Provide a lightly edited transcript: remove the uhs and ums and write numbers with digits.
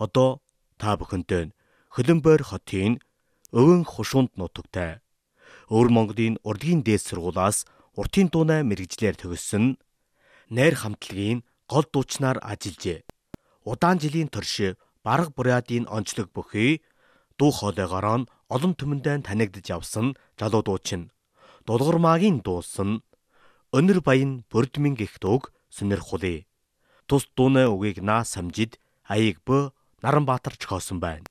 Одоо та бүхэнтэй Хөлбөмбөр хотын Өвөн Хушуунд нутагтай Өвөр Монголын урлагийн дээд сургуулиас уртын дууны мэрэгжлээр төгссөн найр хамтлагийн гол дуучнаар ажиллажээ. Удаан жилийн турш бараг буряадын онцлог бүхий дуу хоолойгоор нь олон түмэндээ танигдж явсан залуу дуучин Дулгармаагийн дуулсан Өнөр баян бүрдмэн гих дууг сонирхолъё. Тус дууны үгийг наа самжид аяг бö Наранбаатар зохиосон байна.